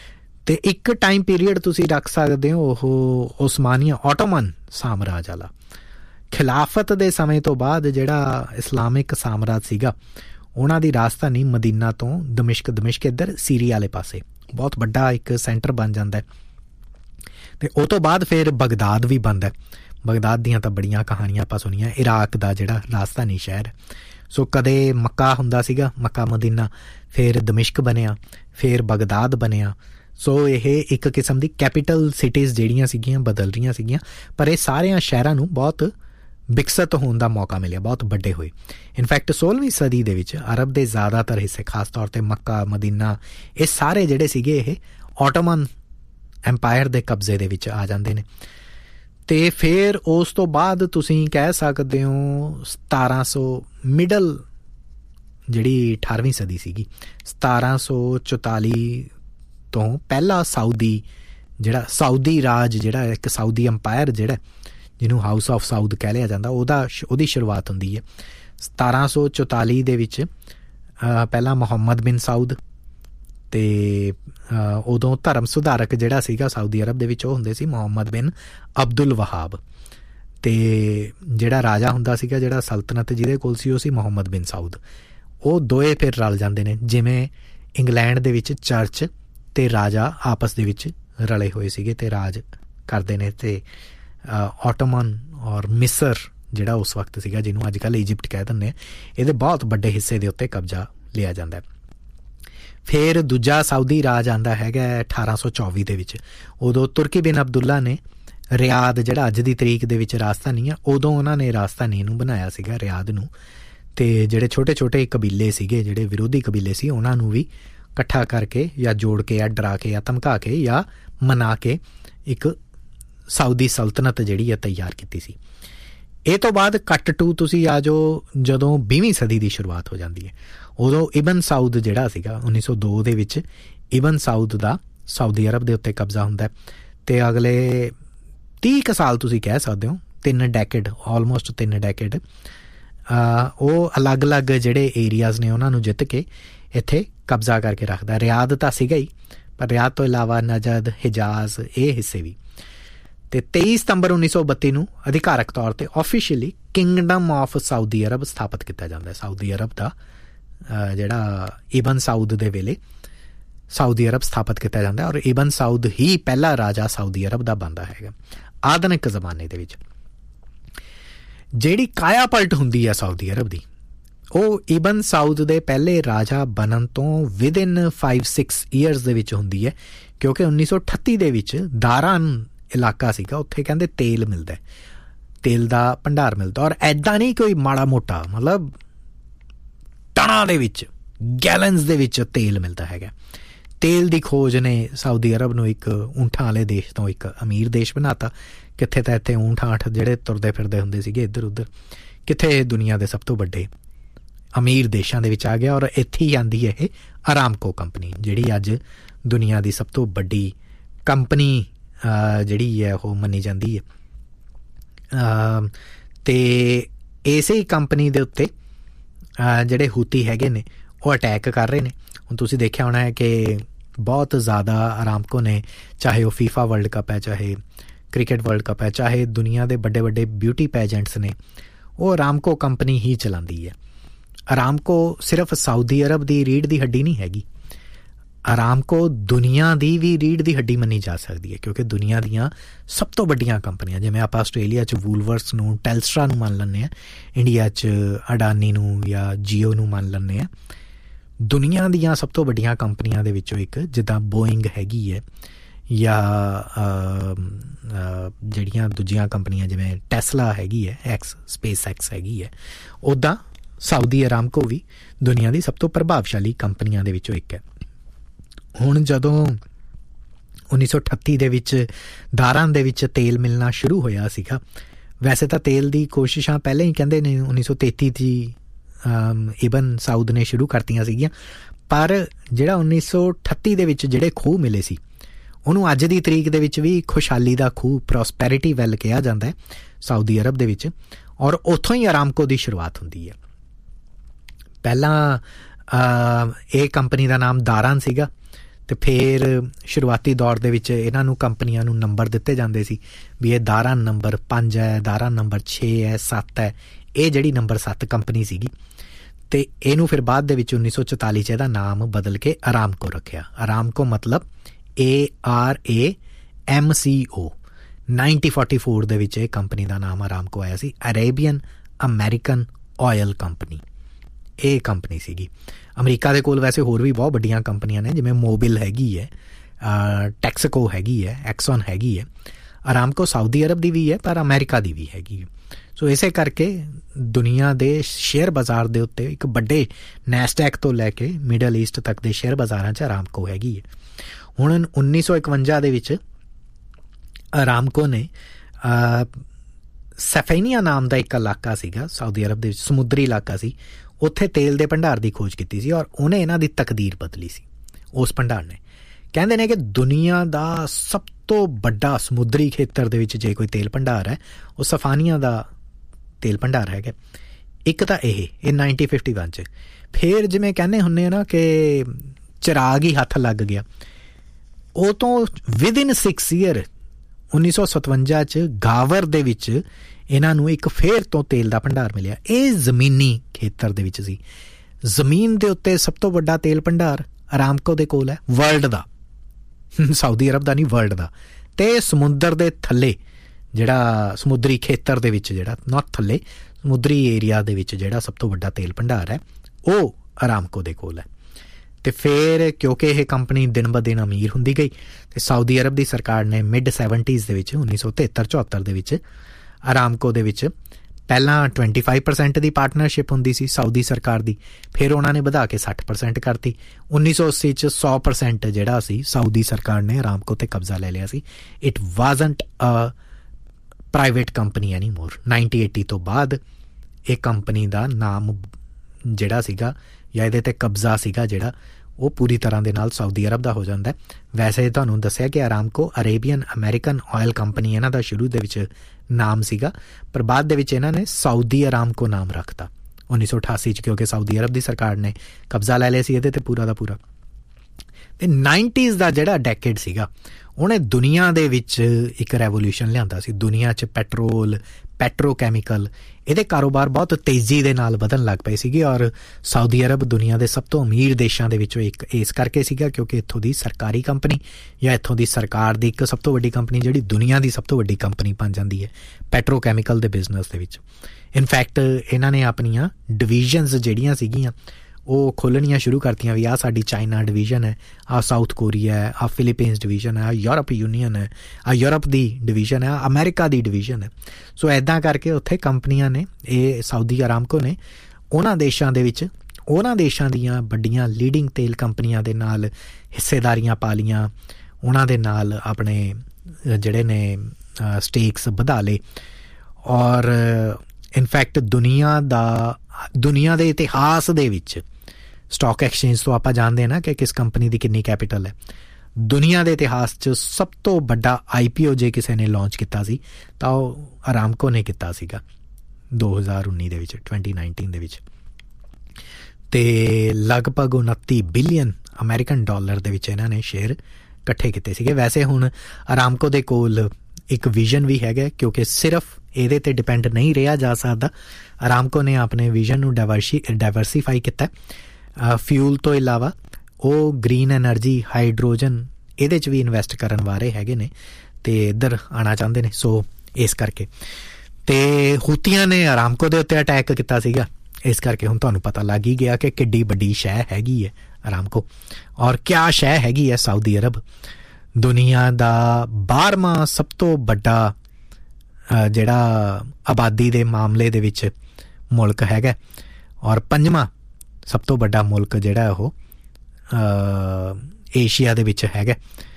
ਤੇ ਇੱਕ ਟਾਈਮ ਪੀਰੀਅਡ ਤੁਸੀਂ ਰੱਖ ਸਕਦੇ ਹੋ ਉਹ ਉਸਮਾਨੀਆ ਆਟੋਮਨ ਸਾਮਰਾਜ ਵਾਲਾ। ਖਿਲਾਫਤ ਦੇ ਸਮੇਂ ਤੋਂ ਬਾਅਦ ਜਿਹੜਾ ਇਸਲਾਮਿਕ ਸਾਮਰਾਜ ਸੀਗਾ ਉਹਨਾਂ ਦੀ ਰਾਜਧਾਨੀ ਮਦੀਨਾ ਤੋਂ ਦਮਿਸ਼ਕ ਦਮਿਸ਼ਕ ਇੱਧਰ ਸੀਰੀਆ ਵਾਲੇ ਪਾਸੇ ਬਹੁਤ ਵੱਡਾ ਇੱਕ ਸੈਂਟਰ ਬਣ ਜਾਂਦਾ। ਅਤੇ ਉਹ ਤੋਂ ਬਾਅਦ ਫਿਰ ਬਗਦਾਦ ਵੀ ਬਣਦਾ। ਬਗਦਾਦ ਦੀਆਂ ਤਾਂ ਬੜੀਆਂ ਕਹਾਣੀਆਂ ਆਪਾਂ ਸੁਣੀਆਂ, ਇਰਾਕ ਦਾ ਜਿਹੜਾ ਰਾਜਧਾਨੀ ਸ਼ਹਿਰ। ਸੋ ਕਦੇ ਮੱਕਾ ਹੁੰਦਾ ਸੀਗਾ, ਮੱਕਾ ਮਦੀਨਾ, ਫਿਰ ਦਮਿਸ਼ਕ ਬਣਿਆ, ਫਿਰ ਬਗਦਾਦ ਬਣਿਆ। ਸੋ ਇਹ ਇੱਕ ਕਿਸਮ ਦੀ ਕੈਪੀਟਲ ਸਿਟੀਜ਼ ਜਿਹੜੀਆਂ ਸੀਗੀਆਂ ਬਦਲ ਰਹੀਆਂ ਸੀਗੀਆਂ, ਪਰ ਇਹ ਸਾਰਿਆਂ ਸ਼ਹਿਰਾਂ ਨੂੰ ਬਹੁਤ ਵਿਕਸਿਤ ਹੋਣ ਦਾ ਮੌਕਾ ਮਿਲਿਆ, ਬਹੁਤ ਵੱਡੇ ਹੋਏ। ਇਨਫੈਕਟ ਸੋਲ੍ਹਵੀਂ ਸਦੀ ਦੇ ਵਿੱਚ ਅਰਬ ਦੇ ਜ਼ਿਆਦਾਤਰ ਹਿੱਸੇ, ਖਾਸ ਤੌਰ 'ਤੇ ਮੱਕਾ ਮਦੀਨਾ, ਇਹ ਸਾਰੇ ਜਿਹੜੇ ਸੀਗੇ ਇਹ ਆਟੋਮਨ ਐਂਪਾਇਰ ਦੇ ਕਬਜ਼ੇ ਦੇ ਵਿੱਚ ਆ ਜਾਂਦੇ ਨੇ। ਅਤੇ ਫਿਰ ਉਸ ਤੋਂ ਬਾਅਦ ਤੁਸੀਂ ਕਹਿ ਸਕਦੇ ਹੋ ਸਤਾਰਾਂ ਸੌ ਮਿਡਲ ਜਿਹੜੀ ਅਠਾਰ੍ਹਵੀਂ ਸਦੀ ਸੀਗੀ, ਸਤਾਰਾਂ ਸੌ ਚੁਤਾਲੀ ਤੋਂ ਪਹਿਲਾ ਸਾਊਦੀ ਜਿਹੜਾ ਸਾਊਦੀ ਰਾਜ ਜਿਹੜਾ ਇੱਕ ਸਾਊਦੀ ਅੰਪਾਇਰ ਜਿਹੜਾ ਜਿਹਨੂੰ ਹਾਊਸ ਆਫ ਸਾਊਦ ਕਹਿ ਲਿਆ ਜਾਂਦਾ, ਉਹਦਾ ਉਹਦੀ ਸ਼ੁਰੂਆਤ ਹੁੰਦੀ ਹੈ ਸਤਾਰਾਂ ਸੌ ਚੁਤਾਲੀ ਦੇ ਵਿੱਚ। ਪਹਿਲਾਂ ਮੁਹੰਮਦ ਬਿਨ ਸਾਊਦ, ਅਤੇ ਉਦੋਂ ਧਰਮ ਸੁਧਾਰਕ ਜਿਹੜਾ ਸੀਗਾ ਸਾਊਦੀ ਅਰਬ ਦੇ ਵਿੱਚ ਉਹ ਹੁੰਦੇ ਸੀ ਮੁਹੰਮਦ ਬਿਨ ਅਬਦੁਲ ਵਹਾਬ, ਅਤੇ ਜਿਹੜਾ ਰਾਜਾ ਹੁੰਦਾ ਸੀਗਾ ਜਿਹੜਾ ਸਲਤਨਤ ਜਿਹਦੇ ਕੋਲ ਸੀ ਉਹ ਸੀ ਮੁਹੰਮਦ ਬਿਨ ਸਾਊਦ। ਉਹ ਦੋਏ ਫਿਰ ਰਲ ਜਾਂਦੇ ਨੇ, ਜਿਵੇਂ ਇੰਗਲੈਂਡ ਦੇ ਵਿੱਚ ਚਰਚ ਅਤੇ ਰਾਜਾ ਆਪਸ ਦੇ ਵਿੱਚ ਰਲੇ ਹੋਏ ਸੀਗੇ ਅਤੇ ਰਾਜ ਕਰਦੇ ਨੇ। ਅਤੇ ਆਟੋਮਨ ਔਰ ਮਿਸਰ ਜਿਹੜਾ ਉਸ ਵਕਤ ਸੀਗਾ, ਜਿਹਨੂੰ ਅੱਜ ਕੱਲ੍ਹ ਇਜਿਪਟ ਕਹਿ ਦਿੰਦੇ ਆ, ਇਹਦੇ ਬਹੁਤ ਵੱਡੇ ਹਿੱਸੇ ਦੇ ਉੱਤੇ ਕਬਜ਼ਾ ਲਿਆ ਜਾਂਦਾ। ਫਿਰ ਦੂਜਾ ਸਾਊਦੀ ਰਾਜ ਆਉਂਦਾ ਹੈਗਾ ਅਠਾਰਾਂ ਸੌ ਚੌਵੀ ਦੇ ਵਿੱਚ। ਉਦੋਂ ਤੁਰਕੀ ਬਿਨ ਅਬਦੁੱਲਾ ਨੇ ਰਿਆਦ ਜਿਹੜਾ ਅੱਜ ਦੀ ਤਰੀਕ ਦੇ ਵਿੱਚ ਰਾਜਧਾਨੀ ਆ, ਉਦੋਂ ਉਹਨਾਂ ਨੇ ਰਾਜਧਾਨੀ ਨੂੰ ਬਣਾਇਆ ਸੀਗਾ ਰਿਆਦ ਨੂੰ। ਅਤੇ ਜਿਹੜੇ ਛੋਟੇ ਛੋਟੇ ਕਬੀਲੇ ਸੀਗੇ, ਜਿਹੜੇ ਵਿਰੋਧੀ ਕਬੀਲੇ ਸੀ, ਉਹਨਾਂ ਨੂੰ ਵੀ ਇਕੱਠਾ ਕਰਕੇ ਜਾਂ ਜੋੜ ਕੇ ਜਾਂ ਡਰਾ ਕੇ ਜਾਂ ਧਮਕਾ ਕੇ ਜਾਂ ਮਨਾ ਕੇ ਇੱਕ ਸਾਊਦੀ ਸਲਤਨਤ ਜਿਹੜੀ ਹੈ ਤਿਆਰ ਕੀਤੀ ਸੀ। ਇਹ ਤੋਂ ਬਾਅਦ ਕੱਟ ਟੂ ਤੁਸੀਂ ਆ ਜਾਓ ਜਦੋਂ ਵੀਹਵੀਂ ਸਦੀ ਦੀ ਸ਼ੁਰੂਆਤ ਹੋ ਜਾਂਦੀ ਹੈ। ਉਦੋਂ ਇਬਨ ਸਾਊਦ ਜਿਹੜਾ ਸੀਗਾ ਉੱਨੀ ਸੌ ਦੋ ਦੇ ਵਿੱਚ ਇਬਨ ਸਾਊਦ ਦਾ ਸਾਊਦੀ ਅਰਬ ਦੇ ਉੱਤੇ ਕਬਜ਼ਾ ਹੁੰਦਾ, ਅਤੇ ਅਗਲੇ ਤੀਹ ਕੁ ਸਾਲ ਤੁਸੀਂ ਕਹਿ ਸਕਦੇ ਹੋ, ਤਿੰਨ ਡੈਕੇਡ, ਆਲਮੋਸਟ ਤਿੰਨ ਡੈਕੇਡ, ਉਹ ਅਲੱਗ-ਅਲੱਗ ਜਿਹੜੇ ਏਰੀਆਜ਼ ਨੇ ਉਹਨਾਂ ਨੂੰ ਜਿੱਤ ਕੇ ਇੱਥੇ ਕਬਜ਼ਾ ਕਰਕੇ ਰੱਖਦਾ। ਰਿਆਦ ਤਾਂ ਸੀਗਾ ਹੀ, ਪਰ ਰਿਆਦ ਤੋਂ ਇਲਾਵਾ ਨਜਦ, ਹਿਜਾਜ਼, ਇਹ ਹਿੱਸੇ ਵੀ। ਅਤੇ ਤੇਈ ਸਤੰਬਰ ਉੱਨੀ ਸੌ ਬੱਤੀ ਨੂੰ ਅਧਿਕਾਰਕ ਤੌਰ 'ਤੇ officially Kingdom of Saudi Arab ਸਥਾਪਿਤ ਕੀਤਾ ਜਾਂਦਾ। ਸਾਊਦੀ ਅਰਬ ਦਾ ਜਿਹੜਾ ਇਬਨ ਸਾਊਦ ਦੇ ਵੇਲੇ ਸਾਊਦੀ ਅਰਬ ਸਥਾਪਿਤ ਕੀਤਾ ਜਾਂਦਾ, ਔਰ ਇਬਨ ਸਾਊਦ ਹੀ ਪਹਿਲਾ ਰਾਜਾ ਸਾਊਦੀ ਅਰਬ ਦਾ ਬਣਦਾ ਹੈਗਾ ਆਧੁਨਿਕ ਜ਼ਮਾਨੇ ਦੇ ਵਿੱਚ। ਜਿਹੜੀ ਕਾਇਆ ਪਲਟ ਹੁੰਦੀ ਹੈ ਸਾਊਦੀ ਅਰਬ ਦੀ, ਉਹ ਇਬਨ ਸਾਊਦ ਦੇ ਪਹਿਲੇ ਰਾਜਾ ਬਣਨ ਤੋਂ ਵਿਦਿਨ ਫਾਈਵ ਸਿਕਸ ਈਅਰਸ ਦੇ ਵਿੱਚ ਹੁੰਦੀ ਹੈ, ਕਿਉਂਕਿ ਉੱਨੀ ਸੌ ਅਠੱਤੀ ਦੇ ਵਿੱਚ ਦਾਰਾਨ ਇਲਾਕਾ ਸੀਗਾ, ਉੱਥੇ ਕਹਿੰਦੇ ਤੇਲ ਮਿਲਦਾ, ਤੇਲ ਦਾ ਭੰਡਾਰ ਮਿਲਦਾ, ਔਰ ਐਦਾਂ ਨਹੀਂ ਕੋਈ ਮਾੜਾ ਮੋਟਾ, ਮਤਲਬ ਟਨਾਂ ਦੇ ਵਿੱਚ, ਗੈਲਨਸ ਦੇ ਵਿੱਚ ਤੇਲ ਮਿਲਦਾ ਹੈਗਾ। ਤੇਲ ਦੀ ਖੋਜ ਨੇ ਸਾਊਦੀ ਅਰਬ ਨੂੰ ਇੱਕ ਊਂਠਾਂ ਵਾਲੇ ਦੇਸ਼ ਤੋਂ ਇੱਕ ਅਮੀਰ ਦੇਸ਼ ਬਣਾਤਾ। ਕਿੱਥੇ ਤਾਂ ਇੱਥੇ ਊਂਠ ਆਂਠ ਜਿਹੜੇ ਤੁਰਦੇ ਫਿਰਦੇ ਹੁੰਦੇ ਸੀਗੇ ਇੱਧਰ ਉੱਧਰ, ਕਿੱਥੇ ਦੁਨੀਆ ਦੇ ਸਭ ਤੋਂ ਵੱਡੇ ਅਮੀਰ ਦੇਸ਼ਾਂ ਦੇ ਵਿੱਚ ਆ ਗਿਆ। ਔਰ ਇੱਥੇ ਹੀ ਆਉਂਦੀ ਹੈ ਇਹ ਅਰਾਮਕੋ ਕੰਪਨੀ, ਜਿਹੜੀ ਅੱਜ ਦੁਨੀਆ ਦੀ ਸਭ ਤੋਂ ਵੱਡੀ ਕੰਪਨੀ ਜਿਹੜੀ ਹੈ ਉਹ ਮੰਨੀ ਜਾਂਦੀ ਹੈ। ਅਤੇ ਇਸੇ ਕੰਪਨੀ ਦੇ ਉੱਤੇ ਜਿਹੜੇ ਹੂਤੀ ਹੈਗੇ ਨੇ ਉਹ ਅਟੈਕ ਕਰ ਰਹੇ ਨੇ। ਹੁਣ ਤੁਸੀਂ ਦੇਖਿਆ ਹੋਣਾ ਹੈ ਕਿ ਬਹੁਤ ਜ਼ਿਆਦਾ ਅਰਾਮਕੋ ਨੇ, ਚਾਹੇ ਉਹ ਫੀਫਾ ਵਰਲਡ ਕੱਪ ਹੈ, ਚਾਹੇ ਕ੍ਰਿਕਟ ਵਰਲਡ ਕੱਪ ਹੈ, ਚਾਹੇ ਦੁਨੀਆ ਦੇ ਵੱਡੇ ਵੱਡੇ ਬਿਊਟੀ ਪੈਜੈਂਟਸ ਨੇ, ਉਹ ਅਰਾਮਕੋ ਕੰਪਨੀ ਹੀ ਚਲਾਉਂਦੀ ਹੈ। ਅਰਾਮਕੋ ਸਿਰਫ ਸਾਊਦੀ ਅਰਬ ਦੀ ਰੀੜ੍ਹ ਦੀ ਹੱਡੀ ਨਹੀਂ ਹੈਗੀ, ਅਰਾਮਕੋ ਦੁਨੀਆ ਦੀ ਵੀ ਰੀੜ੍ਹ ਦੀ ਹੱਡੀ ਮੰਨੀ ਜਾ ਸਕਦੀ ਹੈ, ਕਿਉਂਕਿ ਦੁਨੀਆ ਦੀਆਂ ਸਭ ਤੋਂ ਵੱਡੀਆਂ ਕੰਪਨੀਆਂ, ਜਿਵੇਂ ਆਪਾਂ ਆਸਟ੍ਰੇਲੀਆ 'ਚ ਵੂਲਵਰਸ ਨੂੰ, ਟੈਲਸਟਰਾ ਨੂੰ ਮੰਨ ਲੈਂਦੇ ਹਾਂ, ਇੰਡੀਆ 'ਚ ਅਡਾਨੀ ਨੂੰ ਜਾਂ ਜੀਓ ਨੂੰ ਮੰਨ ਲੈਂਦੇ ਹਾਂ, ਦੁਨੀਆ ਦੀਆਂ ਸਭ ਤੋਂ ਵੱਡੀਆਂ ਕੰਪਨੀਆਂ ਦੇ ਵਿੱਚੋਂ ਇੱਕ, ਜਿੱਦਾਂ ਬੋਇੰਗ ਹੈਗੀ ਹੈ ਜਾਂ ਜਿਹੜੀਆਂ ਦੂਜੀਆਂ ਕੰਪਨੀਆਂ ਜਿਵੇਂ ਟੈਸਲਾ ਹੈਗੀ ਹੈ, ਐਕਸ ਸਪੇਸ ਐਕਸ ਹੈਗੀ ਹੈ, ਉੱਦਾਂ ਸਾਊਦੀ ਅਰਾਮਕੋ ਵੀ ਦੁਨੀਆ ਦੀ ਸਭ ਤੋਂ ਪ੍ਰਭਾਵਸ਼ਾਲੀ ਕੰਪਨੀਆਂ ਦੇ ਵਿੱਚੋਂ ਇੱਕ ਹੈ। ਹੁਣ ਜਦੋਂ ਉੱਨੀ ਸੌ ਅਠੱਤੀ ਦੇ ਵਿੱਚ ਦਾਰਾਂ ਦੇ ਵਿੱਚ ਤੇਲ ਮਿਲਣਾ ਸ਼ੁਰੂ ਹੋਇਆ ਸੀਗਾ, ਵੈਸੇ ਤਾਂ ਤੇਲ ਦੀ ਕੋਸ਼ਿਸ਼ਾਂ ਪਹਿਲਾਂ ਹੀ ਕਹਿੰਦੇ ਨੇ ਉੱਨੀ ਸੌ ਤੇਤੀ 'ਚ ਇਬਨ ਸਾਊਦ ਨੇ ਸ਼ੁਰੂ ਕਰਤੀਆਂ ਸੀਗੀਆਂ, ਪਰ ਜਿਹੜਾ ਉੱਨੀ ਸੌ ਅਠੱਤੀ ਦੇ ਵਿੱਚ ਜਿਹੜੇ ਖੂਹ ਮਿਲੇ ਸੀ ਉਹਨੂੰ ਅੱਜ ਦੀ ਤਰੀਕ ਦੇ ਵਿੱਚ ਵੀ ਖੁਸ਼ਹਾਲੀ ਦਾ ਖੂਹ, ਪ੍ਰੋਸਪੈਰਿਟੀ ਵੈਲ ਕਿਹਾ ਜਾਂਦਾ ਹੈ ਸਾਊਦੀ ਅਰਬ ਦੇ ਵਿੱਚ, ਔਰ ਉੱਥੋਂ ਹੀ ਅਰਾਮਕੋ ਦੀ ਸ਼ੁਰੂਆਤ ਹੁੰਦੀ ਹੈ। ਪਹਿਲਾਂ ਇਹ ਕੰਪਨੀ ਦਾ ਨਾਮ ਦਾਰਾਨ ਸੀਗਾ, ਤੇ ਫਿਰ ਸ਼ੁਰੂਆਤੀ ਦੌਰ ਦੇ ਵਿੱਚ ਇਹਨਾਂ ਨੂੰ ਕੰਪਨੀਆਂ ਨੂੰ ਨੰਬਰ ਦਿੱਤੇ ਜਾਂਦੇ ਸੀ ਵੀ ਇਹ ਦਾਰਾ ਨੰਬਰ ਪੰਜ ਹੈ, ਦਾਰਾ ਨੰਬਰ ਛੇ ਹੈ, ਸੱਤ ਹੈ। ਇਹ ਜਿਹੜੀ ਨੰਬਰ ਸੱਤ ਕੰਪਨੀ ਸੀਗੀ ਤੇ ਇਹਨੂੰ ਫਿਰ ਬਾਅਦ ਦੇ ਵਿੱਚ ਉੱਨੀ ਸੌ ਚੁਤਾਲੀ 'ਚ ਇਹਦਾ ਨਾਮ ਬਦਲ ਕੇ ਅਰਾਮਕੋ ਰੱਖਿਆ। ਅਰਾਮਕੋ ਮਤਲਬ A R A M C O. Ninety forty four ਦੇ ਵਿੱਚ ਇਹ ਕੰਪਨੀ ਦਾ ਨਾਮ ਅਰਾਮਕੋ ਆਇਆ ਸੀ, ਅਰੇਬੀਅਨ ਅਮੈਰੀਕਨ ਆਇਲ ਕੰਪਨੀ। ਇਹ ਕੰਪਨੀ ਸੀਗੀ। ਅਮਰੀਕਾ ਦੇ ਕੋਲ ਵੈਸੇ ਹੋਰ ਵੀ ਬਹੁਤ ਵੱਡੀਆਂ ਕੰਪਨੀਆਂ ਨੇ, ਜਿਵੇਂ ਮੋਬਿਲ ਹੈਗੀ ਹੈ, ਟੈਕਸਕੋ ਹੈਗੀ ਹੈ, ਐਕਸਨ ਹੈਗੀ ਹੈ। ਅਰਾਮਕੋ ਸਾਊਦੀ ਅਰਬ ਦੀ ਵੀ ਹੈ ਪਰ ਅਮਰੀਕਾ ਦੀ ਵੀ ਹੈਗੀ ਹੈ। ਸੋ ਇਸੇ ਕਰਕੇ ਦੁਨੀਆ ਦੇ ਸ਼ੇਅਰ ਬਾਜ਼ਾਰ ਦੇ ਉੱਤੇ ਇੱਕ ਵੱਡੇ ਨੈਸਡੈਕ ਤੋਂ ਲੈ ਕੇ ਮਿਡਲ ਈਸਟ ਤੱਕ ਦੇ ਸ਼ੇਅਰ ਬਾਜ਼ਾਰਾਂ 'ਚ ਅਰਾਮਕੋ ਹੈਗੀ ਹੈ। ਹੁਣ ਉੱਨੀ ਸੌ ਇਕਵੰਜਾ ਦੇ ਵਿੱਚ ਅਰਾਮਕੋ ਨੇ ਸਫੈਨੀਆ ਨਾਮ ਦਾ ਇੱਕ ਇਲਾਕਾ ਸੀਗਾ ਸਾਊਦੀ ਅਰਬ ਦੇ ਵਿੱਚ, ਸਮੁੰਦਰੀ ਇਲਾਕਾ ਸੀ, ਉੱਥੇ ਤੇਲ ਦੇ ਭੰਡਾਰ ਦੀ ਖੋਜ ਕੀਤੀ ਸੀ ਔਰ ਉਹਨੇ ਇਹਨਾਂ ਦੀ ਤਕਦੀਰ ਬਦਲੀ ਸੀ। ਉਸ ਭੰਡਾਰ ਨੇ ਕਹਿੰਦੇ ਨੇ ਕਿ ਦੁਨੀਆ ਦਾ ਸਭ ਤੋਂ ਵੱਡਾ ਸਮੁੰਦਰੀ ਖੇਤਰ ਦੇ ਵਿੱਚ ਜੇ ਕੋਈ ਤੇਲ ਭੰਡਾਰ ਹੈ ਉਹ ਸਫਾਨੀਆ ਦਾ ਤੇਲ ਭੰਡਾਰ ਹੈਗਾ। ਇੱਕ ਤਾਂ ਇਹ ਇਹ ਨਾਈਨਟੀ ਫਿਫਟੀ ਵਨ 'ਚ। ਫਿਰ ਜਿਵੇਂ ਕਹਿੰਦੇ ਹੁੰਦੇ ਆ ਨਾ ਕਿ ਚਿਰਾਗ ਹੀ ਹੱਥ ਲੱਗ ਗਿਆ, ਉਹ ਤੋਂ ਵਿਦਿਨ ਸਿਕਸ ਈਅਰ ਉੱਨੀ ਸੌ ਸਤਵੰਜਾ 'ਚ ਗਾਵਰ ਦੇ ਵਿੱਚ ਇਹਨਾਂ ਨੂੰ ਇੱਕ ਫੇਰ ਤੋਂ ਤੇਲ ਦਾ ਭੰਡਾਰ ਮਿਲਿਆ। ਇਹ ਜ਼ਮੀਨੀ ਖੇਤਰ ਦੇ ਵਿੱਚ ਸੀ। ਜ਼ਮੀਨ ਦੇ ਉੱਤੇ ਸਭ ਤੋਂ ਵੱਡਾ ਤੇਲ ਭੰਡਾਰ ਅਰਾਮਕੋ ਦੇ ਕੋਲ ਹੈ, ਵਰਲਡ ਦਾ, ਸਾਊਦੀ ਅਰਬ ਦਾ ਨਹੀਂ, ਵਰਲਡ ਦਾ। ਤੇ ਸਮੁੰਦਰ ਦੇ ਥੱਲੇ ਜਿਹੜਾ ਸਮੁੰਦਰੀ ਖੇਤਰ ਦੇ ਵਿੱਚ, ਜਿਹੜਾ ਨਾਰਥ ਥੱਲੇ ਸਮੁੰਦਰੀ ਏਰੀਆ ਦੇ ਵਿੱਚ ਜਿਹੜਾ ਸਭ ਤੋਂ ਵੱਡਾ ਤੇਲ ਭੰਡਾਰ ਹੈ ਉਹ ਅਰਾਮਕੋ ਦੇ ਕੋਲ ਹੈ। ਤੇ ਫਿਰ ਕਿਉਂਕਿ ਇਹ ਕੰਪਨੀ ਦਿਨ ਬ ਦਿਨ ਅਮੀਰ ਹੁੰਦੀ ਗਈ ਤੇ ਸਾਊਦੀ ਅਰਬ ਦੀ ਸਰਕਾਰ ਨੇ ਮਿਡ ਸੈਵਨਟੀਜ਼ ਦੇ ਵਿੱਚ ਉੱਨੀ ਸੌ ਤਿਹੱਤਰ ਚੁਹੱਤਰ ਦੇ ਵਿੱਚ ਅਰਾਮਕੋ ਦੇ ਵਿੱਚ ਪਹਿਲਾਂ ਟਵੈਂਟੀ ਫਾਈਵ ਪਰਸੈਂਟ ਦੀ ਪਾਰਟਨਰਸ਼ਿਪ ਹੁੰਦੀ ਸੀ ਸਾਊਦੀ ਸਰਕਾਰ ਦੀ, ਫਿਰ ਉਹਨਾਂ ਨੇ ਵਧਾ ਕੇ ਸੱਠ ਪਰਸੈਂਟ ਕਰਤੀ। ਉੱਨੀ ਸੌ ਅੱਸੀ 'ਚ ਸੌ ਪਰਸੈਂਟ ਜਿਹੜਾ ਸੀ ਸਾਊਦੀ ਸਰਕਾਰ ਨੇ ਅਰਾਮਕੋ 'ਤੇ ਕਬਜ਼ਾ ਲੈ ਲਿਆ ਸੀ। It ਵਾਜ਼ਨਟ a private company any more. Ninety eighty ਤੋਂ ਬਾਅਦ ਇਹ ਕੰਪਨੀ ਦਾ ਨਾਮ ਜਿਹੜਾ ਸੀਗਾ ਜਾਂ ਇਹਦੇ 'ਤੇ ਕਬਜ਼ਾ ਸੀਗਾ ਜਿਹੜਾ ਉਹ ਪੂਰੀ ਤਰ੍ਹਾਂ ਦੇ ਨਾਲ ਸਾਊਦੀ ਅਰਬ ਦਾ ਹੋ ਜਾਂਦਾ। ਵੈਸੇ ਤੁਹਾਨੂੰ ਦੱਸਿਆ ਕਿ ਅਰਾਮਕੋ ਅਰੇਬੀਅਨ ਅਮੈਰੀਕਨ ਆਇਲ ਕੰਪਨੀ ਇਹਨਾਂ ਦਾ ਸ਼ੁਰੂ ਦੇ ਵਿੱਚ ਨਾਮ ਸੀਗਾ, ਪਰ ਬਾਅਦ ਦੇ ਵਿੱਚ ਇਹਨਾਂ ਨੇ ਸਾਊਦੀ ਅਰਾਮਕੋ ਨਾਮ ਰੱਖਤਾ ਉੱਨੀ ਸੌ ਅਠਾਸੀ 'ਚ, ਕਿਉਂਕਿ ਸਾਊਦੀ ਅਰਬ ਦੀ ਸਰਕਾਰ ਨੇ ਕਬਜ਼ਾ ਲੈ ਲਿਆ ਸੀ ਇਹਦੇ 'ਤੇ ਪੂਰਾ ਦਾ ਪੂਰਾ। ਅਤੇ ਨਾਈਨਟੀਜ਼ ਦਾ ਜਿਹੜਾ ਡੈਕੇਡ ਸੀਗਾ ਉਹਨੇ ਦੁਨੀਆ ਦੇ ਵਿੱਚ ਇੱਕ ਰੈਵੋਲਿਊਸ਼ਨ ਲਿਆਂਦਾ ਸੀ। ਦੁਨੀਆ 'ਚ ਪੈਟਰੋਲ, ਪੈਟਰੋਕੈਮੀਕਲ, ਇਹਦੇ ਕਾਰੋਬਾਰ ਬਹੁਤ ਤੇਜ਼ੀ ਦੇ ਨਾਲ ਵਧਣ ਲੱਗ ਪਏ ਸੀਗੇ ਔਰ ਸਾਊਦੀ ਅਰਬ ਦੁਨੀਆ ਦੇ ਸਭ ਤੋਂ ਅਮੀਰ ਦੇਸ਼ਾਂ ਦੇ ਵਿੱਚੋਂ ਇੱਕ ਇਸ ਕਰਕੇ ਸੀਗਾ ਕਿਉਂਕਿ ਇੱਥੋਂ ਦੀ ਸਰਕਾਰੀ ਕੰਪਨੀ ਜਾਂ ਇੱਥੋਂ ਦੀ ਸਰਕਾਰ ਦੀ ਇੱਕ ਸਭ ਤੋਂ ਵੱਡੀ ਕੰਪਨੀ ਜਿਹੜੀ ਦੁਨੀਆ ਦੀ ਸਭ ਤੋਂ ਵੱਡੀ ਕੰਪਨੀ ਬਣ ਜਾਂਦੀ ਹੈ ਪੈਟਰੋਕੈਮੀਕਲ ਦੇ ਬਿਜ਼ਨਸ ਦੇ ਵਿੱਚ। ਇਨਫੈਕਟ ਇਹਨਾਂ ਨੇ ਆਪਣੀਆਂ ਡਿਵੀਜ਼ਨਸ ਜਿਹੜੀਆਂ ਸੀਗੀਆਂ ਉਹ ਖੋਲ੍ਹਣੀਆਂ ਸ਼ੁਰੂ ਕਰਤੀਆਂ ਵੀ ਆਹ ਸਾਡੀ ਚਾਈਨਾ ਡਿਵੀਜ਼ਨ ਹੈ, ਆਹ ਸਾਊਥ ਕੋਰੀਆ ਹੈ, ਆਹ ਫਿਲੀਪੀਨਸ ਡਿਵੀਜ਼ਨ ਹੈ, ਆਹ ਯੂਰਪ ਯੂਨੀਅਨ ਹੈ, ਆਹ ਯੂਰਪ ਦੀ ਡਿਵੀਜ਼ਨ ਹੈ, ਅਮਰੀਕਾ ਦੀ ਡਿਵੀਜ਼ਨ ਹੈ। ਸੋ ਇੱਦਾਂ ਕਰਕੇ ਉੱਥੇ ਕੰਪਨੀਆਂ ਨੇ, ਇਹ ਸਾਊਦੀ ਅਰਾਮਕੋ ਨੇ ਉਹਨਾਂ ਦੇਸ਼ਾਂ ਦੇ ਵਿੱਚ ਉਹਨਾਂ ਦੇਸ਼ਾਂ ਦੀਆਂ ਵੱਡੀਆਂ ਲੀਡਿੰਗ ਤੇਲ ਕੰਪਨੀਆਂ ਦੇ ਨਾਲ ਹਿੱਸੇਦਾਰੀਆਂ ਪਾ ਲਈਆਂ, ਉਹਨਾਂ ਦੇ ਨਾਲ ਆਪਣੇ ਜਿਹੜੇ ਨੇ ਸਟੇਕਸ ਵਧਾ ਲਏ ਔਰ ਇਨਫੈਕਟ ਦੁਨੀਆ ਦਾ ਦੁਨੀਆ ਦੇ ਇਤਿਹਾਸ ਦੇ ਵਿੱਚ ਸਟਾਕ ਐਕਸਚੇਂਜ ਤੋਂ ਆਪਾਂ ਜਾਣਦੇ ਹਾਂ ਨਾ ਕਿ ਕਿਸ ਕੰਪਨੀ ਦੀ ਕਿੰਨੀ ਕੈਪੀਟਲ ਹੈ। ਦੁਨੀਆ ਦੇ ਇਤਿਹਾਸ 'ਚ ਸਭ ਤੋਂ ਵੱਡਾ ਆਈ ਪੀ ਓ ਜੇ ਕਿਸੇ ਨੇ ਲਾਂਚ ਕੀਤਾ ਸੀ ਤਾਂ ਉਹ ਅਰਾਮਕੋ ਨੇ ਕੀਤਾ ਸੀਗਾ ਦੋ ਹਜ਼ਾਰ ਉੱਨੀ ਦੇ ਵਿੱਚ, ਟਵੈਂਟੀ ਨਾਈਨਟੀਨ ਦੇ ਵਿੱਚ। ਅਤੇ ਲਗਭਗ ਉਨੱਤੀ ਬਿਲੀਅਨ ਅਮਰੀਕਨ ਡਾਲਰ ਦੇ ਵਿੱਚ ਇਹਨਾਂ ਨੇ ਸ਼ੇਅਰ ਇਕੱਠੇ ਕੀਤੇ ਸੀਗੇ। ਵੈਸੇ ਹੁਣ ਅਰਾਮਕੋ ਦੇ ਕੋਲ ਇੱਕ ਵਿਜ਼ਨ ਵੀ ਹੈਗਾ ਕਿਉਂਕਿ ਸਿਰਫ ਇਹਦੇ 'ਤੇ ਡਿਪੈਂਡ ਨਹੀਂ ਰਿਹਾ ਜਾ ਸਕਦਾ। ਅਰਾਮਕੋ ਨੇ ਆਪਣੇ ਵਿਜ਼ਨ ਨੂੰ ਡਾਇਵਰਸੀ ਡਾਇਵਰਸੀਫਾਈ ਕੀਤਾ। ਫਿਊਲ ਤੋਂ ਇਲਾਵਾ ਉਹ ਗ੍ਰੀਨ ਐਨਰਜੀ, ਹਾਈਡਰੋਜਨ, ਇਹਦੇ 'ਚ ਵੀ ਇਨਵੈਸਟ ਕਰਨ ਵਾਲੇ ਹੈਗੇ ਨੇ ਅਤੇ ਇੱਧਰ ਆਉਣਾ ਚਾਹੁੰਦੇ ਨੇ। ਸੋ ਇਸ ਕਰਕੇ ਅਤੇ ਹੂਤੀਆਂ ਨੇ ਅਰਾਮਕੋ ਦੇ ਉੱਤੇ ਅਟੈਕ ਕੀਤਾ ਸੀਗਾ, ਇਸ ਕਰਕੇ ਹੁਣ ਤੁਹਾਨੂੰ ਪਤਾ ਲੱਗ ਹੀ ਗਿਆ ਕਿ ਕਿੱਡੀ ਵੱਡੀ ਸ਼ੈ ਹੈਗੀ ਹੈ ਅਰਾਮਕੋ ਔਰ ਕਿਆ ਸ਼ੈ ਹੈਗੀ ਹੈ ਸਾਊਦੀ ਅਰਬ। ਦੁਨੀਆ ਦਾ ਬਾਰ੍ਹਵਾਂ ਸਭ ਤੋਂ ਵੱਡਾ ਜਿਹੜਾ ਆਬਾਦੀ ਦੇ ਮਾਮਲੇ ਦੇ ਵਿੱਚ ਮੁਲਕ ਹੈਗਾ ਔਰ ਪੰਜਵਾਂ ਸਭ ਤੋਂ ਵੱਡਾ ਮੁਲਕ ਜਿਹੜਾ ਉਹ ਏਸ਼ੀਆ ਦੇ ਵਿੱਚ ਹੈਗਾ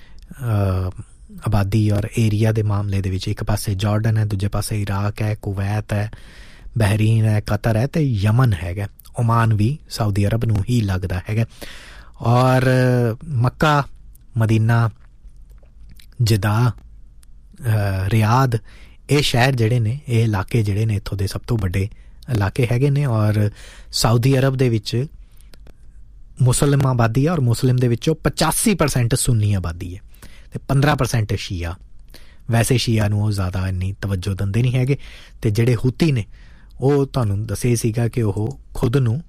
ਆਬਾਦੀ ਔਰ ਏਰੀਆ ਦੇ ਮਾਮਲੇ ਦੇ ਵਿੱਚ। ਇੱਕ ਪਾਸੇ ਜਾਰਡਨ ਹੈ, ਦੂਜੇ ਪਾਸੇ ਇਰਾਕ ਹੈ, ਕੁਵੈਤ ਹੈ, ਬਹਿਰੀਨ ਹੈ, ਕਤਰ ਹੈ ਅਤੇ ਯਮਨ ਹੈਗਾ। ਓਮਾਨ ਵੀ ਸਾਊਦੀ ਅਰਬ ਨੂੰ ਹੀ ਲੱਗਦਾ ਹੈਗਾ ਔਰ ਮੱਕਾ, ਮਦੀਨਾ, ਜਦਾ, ਰਿਆਦ, ਇਹ ਸ਼ਹਿਰ ਜਿਹੜੇ ਨੇ, ਇਹ ਇਲਾਕੇ ਜਿਹੜੇ ਨੇ ਇੱਥੋਂ ਦੇ ਸਭ ਤੋਂ ਵੱਡੇ ਇਲਾਕੇ ਹੈਗੇ ਨੇ ਔਰ ਸਾਊਦੀ ਅਰਬ ਦੇ ਵਿੱਚ ਮੁਸਲਿਮ ਆਬਾਦੀ ਆ, ਔਰ ਮੁਸਲਿਮ ਦੇ ਵਿੱਚੋਂ ਪਚਾਸੀ ਪਰਸੈਂਟ ਸੁੰਨੀ ਆਬਾਦੀ ਹੈ ਅਤੇ ਪੰਦਰਾਂ ਪਰਸੈਂਟ ਸ਼ੀਆ। ਵੈਸੇ ਸ਼ੀਆ ਨੂੰ ਉਹ ਜ਼ਿਆਦਾ ਇੰਨੀ ਤਵੱਜੋ ਦਿੰਦੇ ਨਹੀਂ ਹੈਗੇ, ਅਤੇ ਜਿਹੜੇ ਹੂਤੀ ਨੇ ਉਹ ਤੁਹਾਨੂੰ ਦੱਸਿਆ ਸੀਗਾ ਕਿ ਉਹ ਖੁਦ ਨੂੰ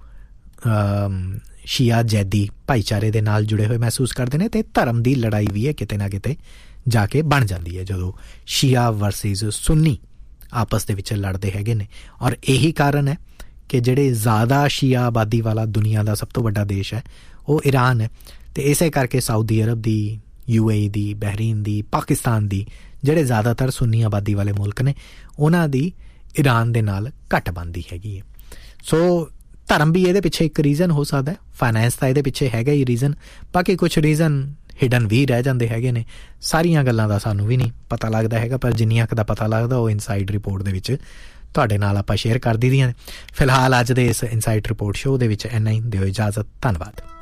ਸ਼ੀਆ ਜੈਦੀ ਭਾਈਚਾਰੇ ਦੇ ਨਾਲ ਜੁੜੇ ਹੋਏ ਮਹਿਸੂਸ ਕਰਦੇ ਨੇ, ਅਤੇ ਧਰਮ ਦੀ ਲੜਾਈ ਵੀ ਹੈ ਕਿਤੇ ਨਾ ਕਿਤੇ ਜਾ ਕੇ ਬਣ ਜਾਂਦੀ ਹੈ ਜਦੋਂ ਸ਼ੀਆ ਵਰਸਿਸ ਸੁੰਨੀ ਆਪਸ ਦੇ ਵਿੱਚ ਲੜਦੇ ਹੈਗੇ ਨੇ। ਔਰ ਇਹੀ ਕਾਰਨ ਹੈ ਕਿ ਜਿਹੜੇ ਜ਼ਿਆਦਾ ਸ਼ੀਆ ਆਬਾਦੀ ਵਾਲਾ ਦੁਨੀਆ ਦਾ ਸਭ ਤੋਂ ਵੱਡਾ ਦੇਸ਼ ਹੈ ਉਹ ਈਰਾਨ ਹੈ, ਅਤੇ ਇਸੇ ਕਰਕੇ Saudi Arab the, U A E the, Bahrain ਦੀ, ਪਾਕਿਸਤਾਨ ਦੀ, ਜਿਹੜੇ ਜ਼ਿਆਦਾਤਰ ਸੁੰਨੀ ਆਬਾਦੀ ਵਾਲੇ ਮੁਲਕ ਨੇ, ਉਹਨਾਂ ਦੀ ਈਰਾਨ ਦੇ ਨਾਲ ਘੱਟ ਬਣਦੀ ਹੈਗੀ ਹੈ। ਸੋ ਧਰਮ ਵੀ ਇਹਦੇ ਪਿੱਛੇ ਇੱਕ ਰੀਜ਼ਨ ਹੋ ਸਕਦਾ, ਫਾਈਨੈਂਸ ਤਾਂ ਇਹਦੇ ਪਿੱਛੇ ਹੈਗਾ ਹੀ ਰੀਜ਼ਨ, ਬਾਕੀ ਕੁਛ ਰੀਜ਼ਨ ਹਿਡਨ ਵੀ ਰਹਿ ਜਾਂਦੇ ਹੈਗੇ ਨੇ। ਸਾਰੀਆਂ ਗੱਲਾਂ ਦਾ ਸਾਨੂੰ ਵੀ ਨਹੀਂ ਪਤਾ ਲੱਗਦਾ ਹੈਗਾ, ਪਰ ਜਿੰਨੀਆਂ ਕੁ ਦਾ ਪਤਾ ਲੱਗਦਾ ਉਹ ਇਨਸਾਈਡ ਰਿਪੋਰਟ ਦੇ ਵਿੱਚ ਤੁਹਾਡੇ ਨਾਲ ਆਪਾਂ ਸ਼ੇਅਰ ਕਰ ਦਿੱਤੀਆਂ ਨੇ। ਫਿਲਹਾਲ ਅੱਜ ਦੇ ਇਸ ਇਨਸਾਈਡ ਰਿਪੋਰਟ ਸ਼ੋਅ ਦੇ ਵਿੱਚ ਇੰਨਾ ਹੀ। ਦਿਓ ਇਜਾਜ਼ਤ, ਧੰਨਵਾਦ।